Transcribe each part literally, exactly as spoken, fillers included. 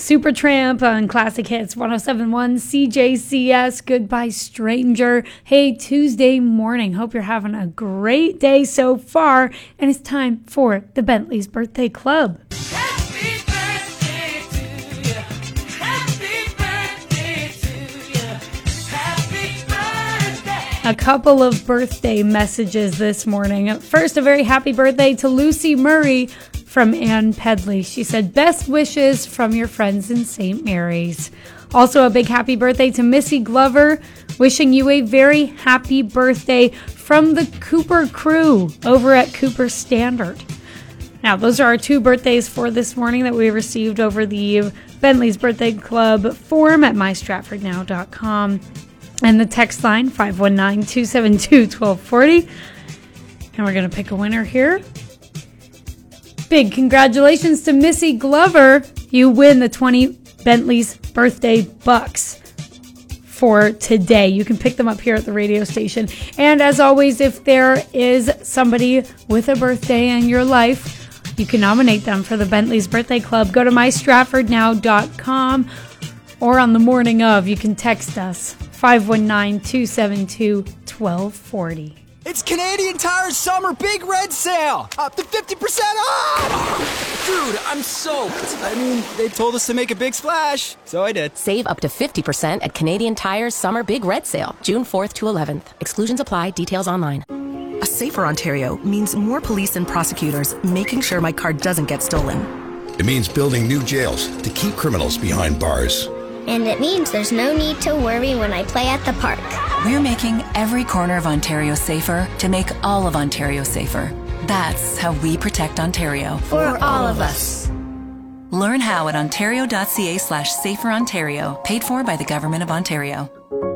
Supertramp on Classic Hits one oh seven point one C J C S. Goodbye Stranger. Hey, Tuesday morning. Hope you're having a great day so far. And it's time for the Bentley's Birthday Club. Happy birthday to you. Happy birthday to you. Happy birthday. A couple of birthday messages this morning. First, a very happy birthday to Lucy Murray from Ann Pedley. She said, best wishes from your friends in Saint Mary's. Also, a big happy birthday to Missy Glover, wishing you a very happy birthday from the Cooper crew over at Cooper Standard. Now, those are our two birthdays for this morning that we received over the Bentley's Birthday Club form at my stratford now dot com. And the text line, five one nine, two seven two, one two four zero. And we're going to pick a winner here. Big congratulations to Missy Glover. You win the twenty Bentley's Birthday Bucks for today. You can pick them up here at the radio station. And as always, if there is somebody with a birthday in your life, you can nominate them for the Bentley's Birthday Club. Go to my stratford now dot com, or on the morning of, you can text us five one nine, two seven two, one two four zero. It's Canadian Tire's summer big red sale! Up to fifty percent off! Dude, I'm soaked. I mean, they told us to make a big splash, so I did. Save up to fifty percent at Canadian Tire's summer big red sale, June fourth to eleventh. Exclusions apply. Details online. A safer Ontario means more police and prosecutors making sure my car doesn't get stolen. It means building new jails to keep criminals behind bars. And it means there's no need to worry when I play at the park. We're making every corner of Ontario safer to make all of Ontario safer. That's how we protect Ontario. For all of us. Learn how at ontario.ca slash safer Ontario. Paid for by the Government of Ontario.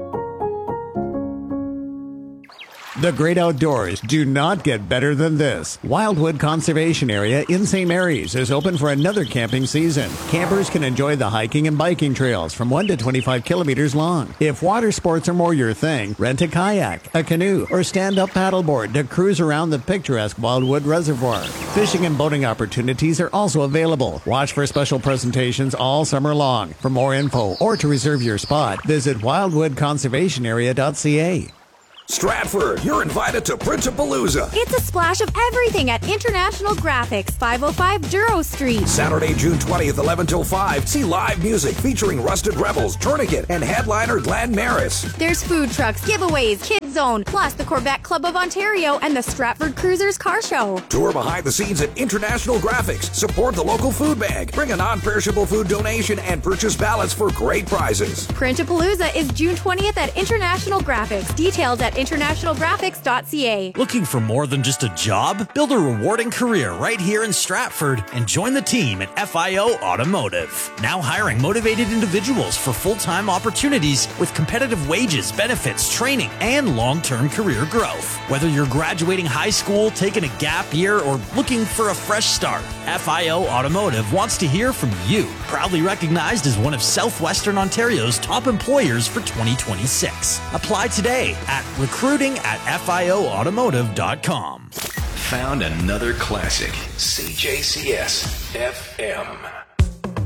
The great outdoors do not get better than this. Wildwood Conservation Area in Saint Mary's is open for another camping season. Campers can enjoy the hiking and biking trails from one to twenty-five kilometers long. If water sports are more your thing, rent a kayak, a canoe, or stand-up paddleboard to cruise around the picturesque Wildwood Reservoir. Fishing and boating opportunities are also available. Watch for special presentations all summer long. For more info or to reserve your spot, visit wildwood conservation area dot c a. Stratford, you're invited to Printapalooza. It's a splash of everything at International Graphics, five oh five Duro Street. Saturday, June twentieth, eleven till five. See live music featuring Rusted Rebels, Tourniquet, and headliner Glenn Maris. There's food trucks, giveaways, Kids Zone, plus the Corvette Club of Ontario and the Stratford Cruisers Car Show. Tour behind the scenes at International Graphics. Support the local food bank. Bring a non-perishable food donation and purchase ballots for great prizes. Printapalooza is June twentieth at International Graphics. Details at international graphics dot c a. Looking for more than just a job? Build a rewarding career right here in Stratford and join the team at F I O Automotive. Now hiring motivated individuals for full-time opportunities with competitive wages, benefits, training, and long-term career growth. Whether you're graduating high school, taking a gap year, or looking for a fresh start, F I O Automotive wants to hear from you. Proudly recognized as one of Southwestern Ontario's top employers for twenty twenty-six. Apply today at recruiting at F I O automotive dot com. Found another classic. C J C S F M.